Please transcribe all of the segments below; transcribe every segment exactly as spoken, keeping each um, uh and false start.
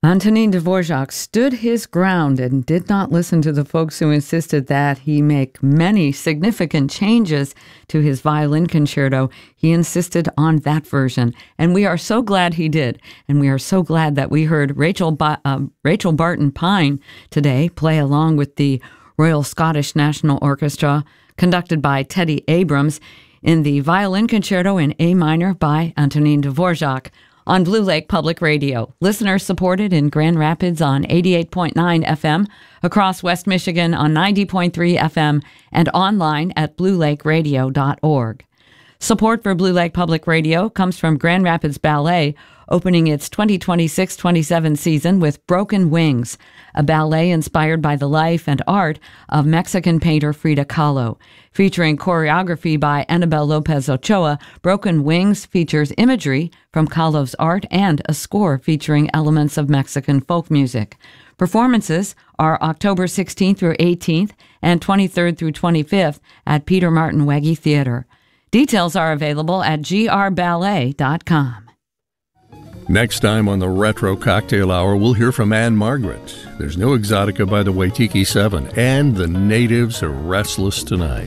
Antonin Dvorak stood his ground and did not listen to the folks who insisted that he make many significant changes to his violin concerto. He insisted on that version, and we are so glad he did. And we are so glad that we heard Rachel, ba- uh, Rachel Barton Pine today play along with the Royal Scottish National Orchestra, conducted by Teddy Abrams, in the violin concerto in A minor by Antonin Dvorak, on Blue Lake Public Radio. Listeners supported in Grand Rapids on eighty-eight point nine F M, across West Michigan on ninety point three F M, and online at blue lake radio dot org. Support for Blue Lake Public Radio comes from Grand Rapids Ballet, opening its twenty twenty-six twenty-seven season with Broken Wings, a ballet inspired by the life and art of Mexican painter Frida Kahlo. Featuring choreography by Annabel Lopez Ochoa, Broken Wings features imagery from Kahlo's art and a score featuring elements of Mexican folk music. Performances are October sixteenth through eighteenth and twenty-third through twenty-fifth at Peter Martin Wegge Theater. Details are available at g r ballet dot com. Next time on the Retro Cocktail Hour, we'll hear from Anne Margaret. There's no Exotica by the Waitiki seven, and the natives are restless tonight.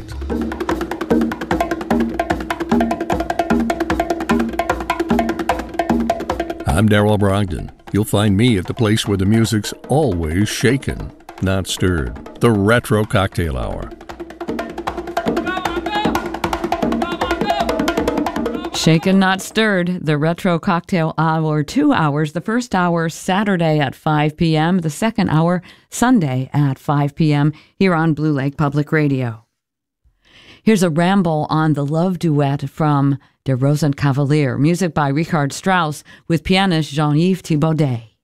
I'm Darrell Brogdon. You'll find me at the place where the music's always shaken, not stirred. The Retro Cocktail Hour. Shaken, not stirred, the Retro Cocktail Hour, two hours. The first hour Saturday at five p.m., the second hour Sunday at five p.m. here on Blue Lake Public Radio. Here's a ramble on the love duet from Der Rosenkavalier, music by Richard Strauss with pianist Jean-Yves Thibaudet.